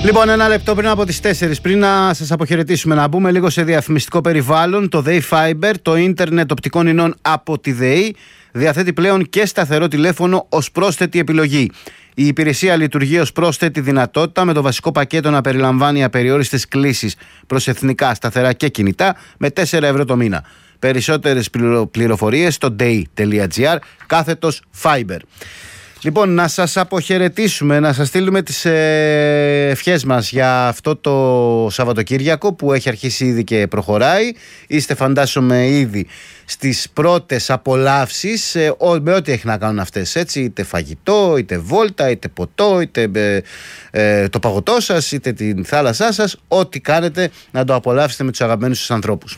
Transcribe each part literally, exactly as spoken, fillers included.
Λοιπόν, ένα λεπτό πριν από τις τέσσερις, πριν να σας αποχαιρετήσουμε, να μπούμε λίγο σε διαφημιστικό περιβάλλον. Το ΔΕΗ Fiber, το ίντερνετ οπτικών ινών από τη ΔΕΗ, διαθέτει πλέον και σταθερό τηλέφωνο ως πρόσθετη επιλογή. Η υπηρεσία λειτουργεί ως πρόσθετη δυνατότητα, με το βασικό πακέτο να περιλαμβάνει απεριόριστες κλήσεις προς εθνικά, σταθερά και κινητά με τέσσερα ευρώ το μήνα. Περισσότερες πληροφορίες στο dei.gr κάθετος Fiber. Λοιπόν, να σας αποχαιρετήσουμε, να σας στείλουμε τις ε, ευχές μας για αυτό το Σαββατοκύριακο που έχει αρχίσει ήδη και προχωράει. Είστε, φαντάζομαι, ήδη στις πρώτες απολαύσεις ε, ό, με ό,τι έχει να κάνουν αυτές, έτσι, είτε φαγητό, είτε βόλτα, είτε ποτό, είτε ε, ε, το παγωτό σας, είτε την θάλασσά σας. Ό,τι κάνετε να το απολαύσετε με τους αγαπημένους σας ανθρώπους.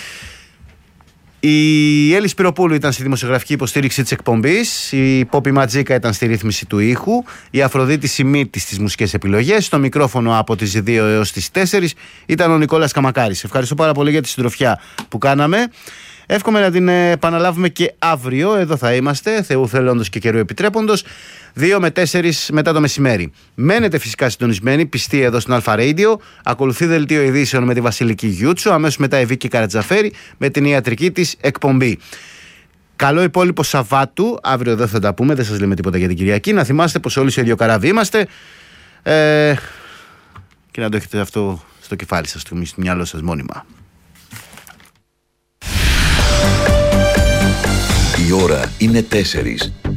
Η Έλλη Σπυροπούλου ήταν στη δημοσιογραφική υποστήριξη της εκπομπής, η Πόπη Ματζίκα ήταν στη ρύθμιση του ήχου, η Αφροδίτη Σιμίτη στις μουσικές επιλογές, στο μικρόφωνο από τις δύο έως τις τέσσερις ήταν ο Νικόλας Καμακάρης. Ευχαριστώ πάρα πολύ για τη συντροφιά που κάναμε. Εύχομαι να την επαναλάβουμε και αύριο. Εδώ θα είμαστε, Θεού θέλοντος και καιρού επιτρέποντος, δύο με τέσσερις μετά το μεσημέρι. Μένετε φυσικά συντονισμένοι, πιστοί εδώ στην Αλφα Radio. Ακολουθεί δελτίο ειδήσεων με τη Βασιλική Γιούτσο. Αμέσως μετά η Βίκη Καρατζαφέρη με την ιατρική της εκπομπή. Καλό υπόλοιπο Σαββάτου. Αύριο δεν θα τα πούμε, δεν σας λέμε τίποτα για την Κυριακή. Να θυμάστε πως όλοι σε ίδιο καράβι είμαστε. Ε, και να το έχετε αυτό στο κεφάλι σας, στο μυαλό σας μόνιμα. Η ώρα είναι τέσσερις.